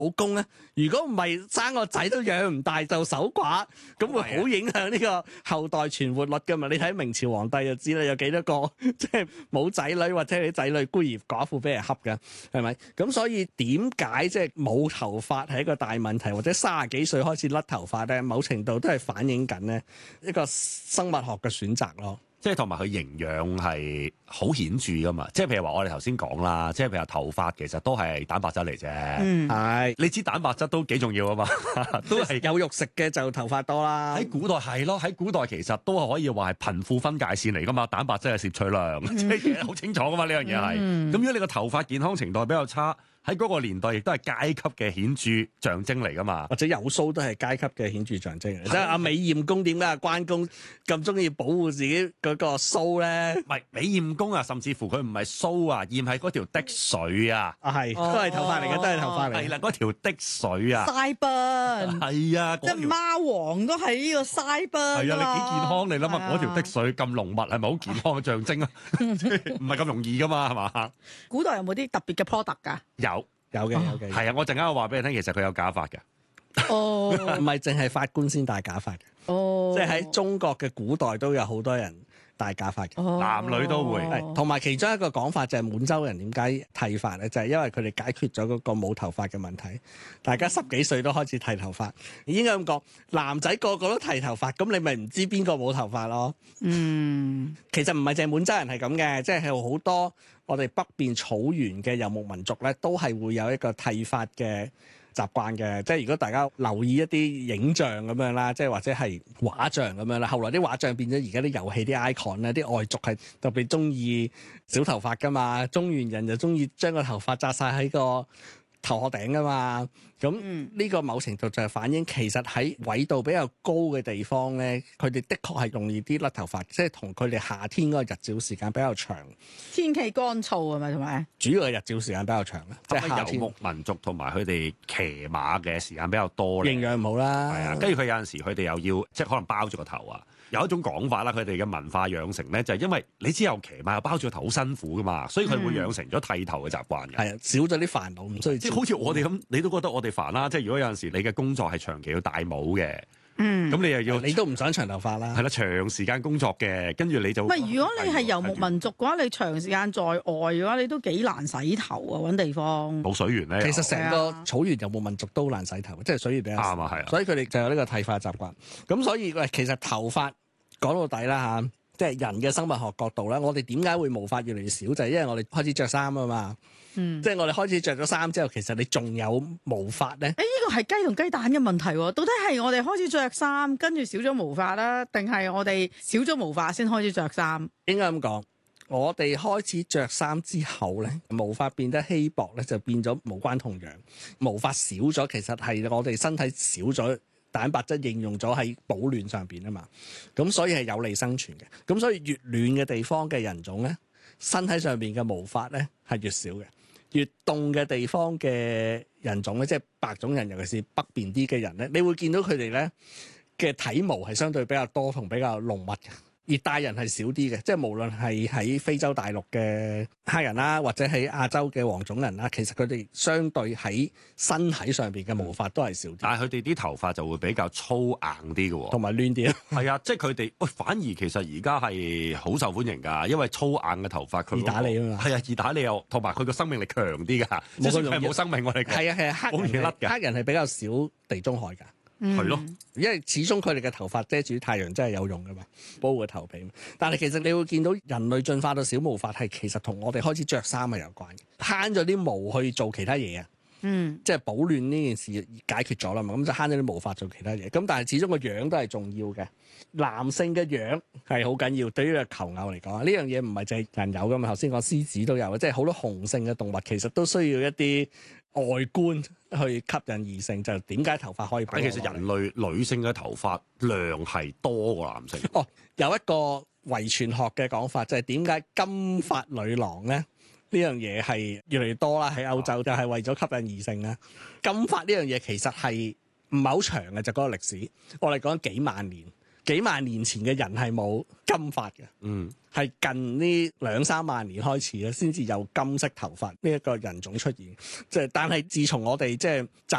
老公咧，如果唔係生個仔都養唔大就守寡，咁會好影響呢個後代存活率噶嘛？你睇明朝皇帝就知啦，有幾多個即係冇仔女或者啲仔女孤兒寡婦俾人恰嘅，係咪？咁所以點解即係冇頭髮係一個大問題，或者30幾歲開始甩頭髮咧？某程度都係反映緊咧一個生物學嘅選擇咯。 即係同埋佢營養係好顯著噶嘛，即係譬如話我哋頭先講啦，即係譬如話頭髮其實都係蛋白質嚟啫，係你知蛋白質都幾重要啊嘛，都係有肉食嘅就頭髮多啦。 喺古代係咯，喺古代其實都係可以話係貧富分界線嚟噶嘛，蛋白質係攝取量，即係其實好清楚噶嘛呢樣嘢係。咁如果你個頭髮健康程度比較差，喺嗰個年代亦都係階級嘅顯著象徵嚟噶嘛， 或者有鬚都係階級嘅顯著象徵嚟。即係阿美艷公點解阿關公咁中意保護自己嗰個鬚咧？ 唔係美艷公啊，甚至乎佢唔係鬚啊，艷係嗰條滴水啊， 係都係頭髮嚟嘅，都係頭髮嚟。 係啦，嗰條滴水啊， 腮賓係啊， 即係貓王都係呢個腮賓。 係啊，你幾健康？你諗下嗰條滴水咁濃密，係咪好健康嘅象徵啊？唔係咁容易噶嘛，係嘛？ 古代有冇啲特別嘅 product 㗎？ 有嘅， 係啊！我陣間我話俾你聽，其實佢有假髮嘅。 哦， 唔係淨係法官先戴假髮嘅， 哦， 即係喺中國嘅古代都有好多人戴假髮嘅， 男女都會。 係同埋其中一個講法就係滿洲人點解剃髮咧，就係因為佢哋解決咗嗰個冇頭髮嘅問題，大家10幾歲都開始剃頭髮。應該咁講，男仔個個都剃頭髮，咁你咪唔知邊個冇頭髮咯。其實唔係淨係滿洲人係咁嘅，即係好多我哋北邊草原嘅游牧民族咧，都係會有一個剃髮嘅習慣嘅。即係如果大家留意一啲影像咁樣啦，即係或者係畫像咁樣啦，後來啲畫像變咗而家啲遊戲啲 icon 咧，啲外族係特別中意小頭髮噶嘛，中原人就中意將個頭髮紮晒喺個頭殼頂噶嘛。咁呢個某程度就係反映其實喺緯度比較高嘅地方咧，佢哋的確係容易啲甩頭髮，即係同佢哋夏天嗰個日照時間比較長， 天氣乾燥係咪同埋？ 主要係日照時間比較長啦，即係夏天。 遊牧民族同埋佢哋騎馬嘅時間比較多咧， 營養唔好啦， 係啊，跟住佢有陣時佢哋又要即係可能包住個頭啊。有一種講法啦，佢哋嘅文化養成咧，就係因為你之後騎馬又包住個頭好辛苦噶嘛，所以佢會養成咗剃頭嘅習慣嘅。 係啊，少咗啲煩惱，唔需要。 即係好似我哋咁，你都覺得我哋煩啦。即係如果有陣時你嘅工作係長期要戴帽嘅，咁你又要你都唔想長頭髮啦。 係啦，長時間工作嘅，跟住你就唔係，如果你係遊牧民族嘅話，你長時間在外嘅話，你都幾難洗頭啊，揾地方。 冇水源咧。 其實成個草原遊牧民族都難洗頭，即係水源比較少。 啱啊，係啊。 所以佢哋就有呢個剃髮習慣。咁所以其實頭髮講到底啦嚇，即係人嘅生物學角度咧，我哋點解會毛髮越嚟越少？就係因為我哋開始着衫啊嘛。即係我哋開始着咗衫之後，其實你仲有毛髮咧？ 呢個係雞同雞蛋嘅問題喎。到底係我哋開始着衫，跟住少咗毛髮啦，定係我哋少咗毛髮先開始着衫？ 應該咁講，我哋開始着衫之後咧，毛髮變得稀薄咧，就變咗無關痛癢。毛髮少咗，其實係我哋身體少咗蛋白質應用咗喺保暖上邊啊嘛。咁所以係有利生存嘅。咁所以越暖嘅地方嘅人種咧，身體上邊嘅毛髮咧係越少嘅。越凍嘅地方嘅人種咧，即係白種人，尤其是北邊啲嘅人咧，你會見到佢哋咧嘅體毛係相對比較多同比較濃密嘅。熱帶人係少啲嘅，即係無論係喺非洲大陸嘅黑人啦，或者喺亞洲嘅黃種人啦，其實佢哋相對喺身體上邊嘅毛髮都係少啲。 但係佢哋啲頭髮就會比較粗硬啲嘅喎， 同埋亂啲。 係啊，即係佢哋反而其實而家係好受歡迎㗎，因為粗硬嘅頭髮佢易打理啊嘛。 係啊，易打理又同埋佢個生命力強啲㗎，即係佢係冇生命我哋講。 係啊，黑人係比較少地中海㗎。 係咯， 因為始終佢哋嘅頭髮遮住太陽真係有用噶嘛，保護個頭皮。但係其實你會見到人類進化到少毛髮係其實同我哋開始着衫係有關嘅，慳咗啲毛去做其他嘢啊。即係保暖呢件事解決咗啦嘛，咁就慳咗啲毛髮做其他嘢。咁但係始終個樣都係重要嘅，男性嘅樣係好緊要。對於個求偶嚟講，呢樣嘢唔係淨係人有噶嘛。頭先講獅子都有，即係好多雄性嘅動物其實都需要一啲外觀去吸引異性。就點解頭髮可以保？ 其實人類女性嘅頭髮量係多過男性。 有一個遺傳學嘅講法，就係點解金髮女郎咧？呢樣嘢係越嚟越多啦，喺歐洲就係為咗吸引異性啦。金髮呢樣嘢其實係唔係好長嘅，就嗰個歷史。我哋講幾萬年， 幾萬年前嘅人係冇金髮嘅。 嗯。 係近呢2-3萬年開始咧，先至有金色頭髮呢一個人種出現。即係，但係自從我哋即係